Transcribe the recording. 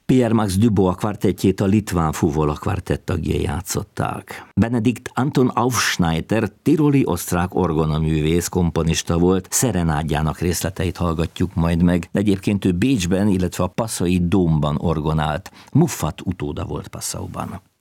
Pierre Max Dubois kvartettjét a litván fuvola kvartett tagjai játszották. Benedikt Anton Aufschneider tiroli osztrák orgonaművész, komponista volt, szerenádjának részleteit hallgatjuk majd meg, de egyébként ő Bécsben, illetve a Passai Dómban orgonált. Muffat utóda volt Passauban.